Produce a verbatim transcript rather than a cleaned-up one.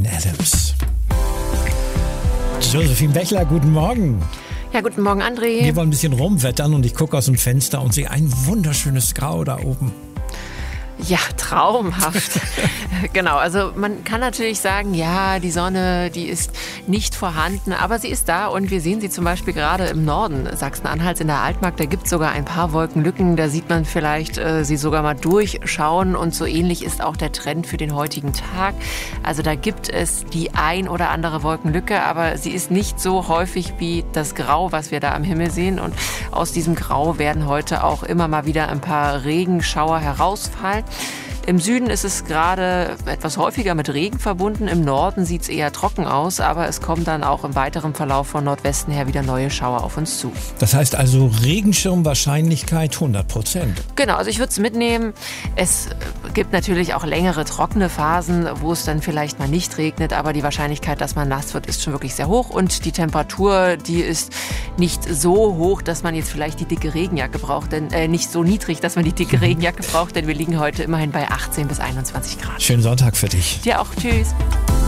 Bryan Adams. Josephine Bechler, guten Morgen. Ja, guten Morgen, André. Wir wollen ein bisschen rumwettern und ich gucke aus dem Fenster und sehe ein wunderschönes Grau da oben. Ja, traumhaft. Genau, also man kann natürlich sagen, ja, die Sonne, die ist nicht vorhanden, aber sie ist da und wir sehen sie zum Beispiel gerade im Norden Sachsen-Anhalts in der Altmark. Da gibt es sogar ein paar Wolkenlücken, da sieht man vielleicht äh, sie sogar mal durchschauen und so ähnlich ist auch der Trend für den heutigen Tag. Also da gibt es die ein oder andere Wolkenlücke, aber sie ist nicht so häufig wie das Grau, was wir da am Himmel sehen und aus diesem Grau werden heute auch immer mal wieder ein paar Regenschauer herausfallen. Im Süden ist es gerade etwas häufiger mit Regen verbunden. Im Norden sieht es eher trocken aus, aber es kommen dann auch im weiteren Verlauf von Nordwesten her wieder neue Schauer auf uns zu. Das heißt also Regenschirmwahrscheinlichkeit hundert Prozent. Genau, also ich würde es mitnehmen. Es gibt natürlich auch längere trockene Phasen, wo es dann vielleicht mal nicht regnet, aber die Wahrscheinlichkeit, dass man nass wird, ist schon wirklich sehr hoch und die Temperatur, die ist nicht so hoch, dass man jetzt vielleicht die dicke Regenjacke braucht, denn äh, nicht so niedrig, dass man die dicke Regenjacke braucht, denn wir liegen heute immerhin bei achtzehn bis einundzwanzig Grad. Schönen Sonntag für dich. Dir auch. Tschüss.